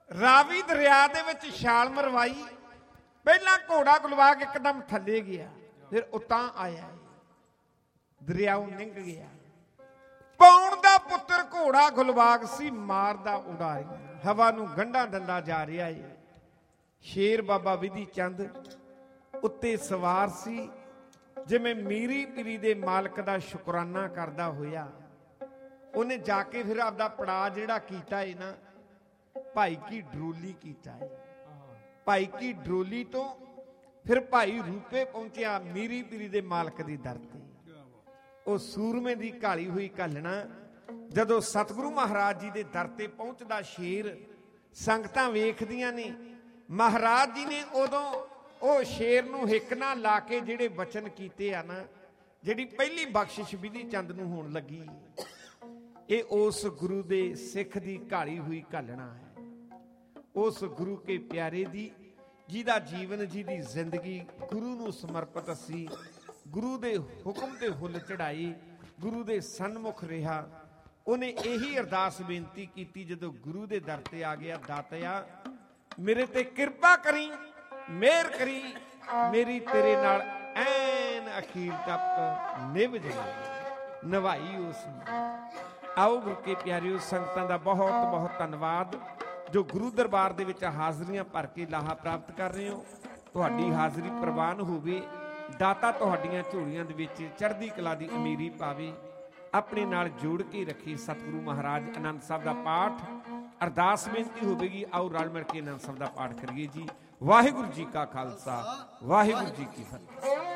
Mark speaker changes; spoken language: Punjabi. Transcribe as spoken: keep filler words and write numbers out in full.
Speaker 1: ਰਾਵੀ ਦਰਿਆ ਦੇ ਵਿੱਚ ਛਾਲ ਮਰਵਾਈ। ਪਹਿਲਾਂ ਘੋੜਾ ਗੁਲਬਾਗ ਇੱਕਦਮ ਥੱਲੇ ਗਿਆ, ਫਿਰ ਉਤਾਂ ਆਇਆ, ਦਰਿਆਓ ਨਿੰਗ ਗਿਆ। ਪੌਣ ਦਾ ਪੁੱਤਰ ਘੋੜਾ ਗੁਲਬਾਗ ਸੀ, ਮਾਰਦਾ ਉਡਾਰੀ, ਹਵਾ ਨੂੰ ਗੰਢਾਂ ਦਿੰਦਾ ਜਾ ਰਿਹਾ ਏ। ਸ਼ੇਰ ਬਾਬਾ ਵਿਧੀ ਚੰਦ ਉੱਤੇ ਸਵਾਰ ਸੀ, ਜਿਵੇਂ ਮੀਰੀ ਪੀਰੀ ਦੇ ਮਾਲਕ ਦਾ ਸ਼ੁਕਰਾਨਾ ਕਰਦਾ ਹੋਇਆ ਉਹਨੇ ਜਾ ਕੇ ਫਿਰ ਆਪਦਾ ਪੜਾਅ ਜਿਹੜਾ ਕੀਤਾ ਏ ਨਾ, ਭਾਈ ਕੀ ਡਰੋਲੀ ਕੀਤਾ ਏ। ਭਾਈ ਕੀ ਡਰੋਲੀ ਤੋਂ ਫਿਰ ਭਾਈ ਰੂਪੇ ਪਹੁੰਚਿਆ ਮੀਰੀ ਪੀਰੀ ਦੇ ਮਾਲਕ ਦੀ ਦਰ ਤੇ। ਉਹ ਸੂਰਮੇ ਦੀ ਘਾਲੀ ਹੋਈ ਘਾਲਣਾ ਜਦੋਂ ਸਤਿਗੁਰੂ ਮਹਾਰਾਜ ਜੀ ਦੇ ਦਰ ਤੇ ਪਹੁੰਚਦਾ ਸ਼ੇਰ, ਸੰਗਤਾਂ ਵੇਖਦੀਆਂ ਨੇ। ਮਹਾਰਾਜ ਜੀ ਨੇ ਉਦੋਂ ਉਹ ਸ਼ੇਰ ਨੂੰ ਹਿੱਕ ਨਾਲ ਲਾ ਕੇ ਜਿਹੜੇ ਬਚਨ ਕੀਤੇ ਆ ਨਾ, ਜਿਹੜੀ ਪਹਿਲੀ ਬਖਸ਼ਿਸ਼ ਵਿਧੀ ਚੰਦ ਨੂੰ ਹੋਣ ਲੱਗੀ, ਇਹ ਉਸ ਗੁਰੂ ਦੇ ਸਿੱਖ ਦੀ ਘਾਲੀ ਹੋਈ ਘਾਲਣਾ ਹੈ। ਉਸ ਗੁਰੂ ਕੇ ਪਿਆਰੇ ਦੀ, ਜਿਹਦਾ ਜੀਵਨ, ਜਿਹਦੀ ਜ਼ਿੰਦਗੀ ਗੁਰੂ ਨੂੰ ਸਮਰਪਿਤ ਸੀ, ਗੁਰੂ ਦੇ ਹੁਕਮ ਤੇ ਹੁੱਲ ਚੜਾਈ, ਗੁਰੂ ਦੇ ਸਨਮੁਖ ਰਿਹਾ। ਉਹਨੇ ਇਹੀ ਅਰਦਾਸ ਬੇਨਤੀ ਕੀਤੀ ਜਦੋਂ ਗੁਰੂ ਦੇ ਦਰ ਤੇ ਆ ਗਿਆ, ਦਾਤਿਆ ਮੇਰੇ ਤੇ ਕਿਰਪਾ ਕਰੀ, ਮਿਹਰ ਕਰੀ, ਮੇਰੀ ਤੇਰੇ ਨਾਲ ਐਨ ਅਖੀਰ ਤੱਕ ਨਿਭ ਜਾਏ। ਨਵਾਈ ਉਸ ਨੂੰ। ਆਓ ਗੁਰੂ ਕੇ ਪਿਆਰਿਓ, ਸੰਗਤਾਂ ਦਾ ਬਹੁਤ ਬਹੁਤ ਧੰਨਵਾਦ ਜੋ ਗੁਰੂ ਦਰਬਾਰ ਦੇ ਵਿੱਚ ਹਾਜ਼ਰੀਆਂ ਭਰ ਕੇ ਲਾਹਾ ਪ੍ਰਾਪਤ ਕਰ ਰਹੇ ਹੋ। ਤੁਹਾਡੀ ਹਾਜ਼ਰੀ ਪ੍ਰਵਾਨ ਹੋਵੇ, ਦਾਤਾ ਤੁਹਾਡੀਆਂ ਝੋਲੀਆਂ ਦੇ ਵਿੱਚ ਚੜ੍ਹਦੀ ਕਲਾ ਦੀ ਅਮੀਰੀ ਪਾਵੇ, ਆਪਣੇ ਨਾਲ ਜੋੜ ਕੇ ਰੱਖੇ। ਸਤਿਗੁਰੂ ਮਹਾਰਾਜ ਆਨੰਦ ਸਾਹਿਬ ਦਾ ਪਾਠ ਅਰਦਾਸ ਬੇਨਤੀ ਹੋਵੇਗੀ। ਆਓ ਰਲ ਮਿਲ ਕੇ ਆਨੰਦ ਸਾਹਿਬ ਦਾ ਪਾਠ ਕਰੀਏ ਜੀ। ਵਾਹਿਗੁਰੂ ਜੀ ਕਾ ਖਾਲਸਾ, ਵਾਹਿਗੁਰੂ ਜੀ ਕੀ ਫਤਿਹ।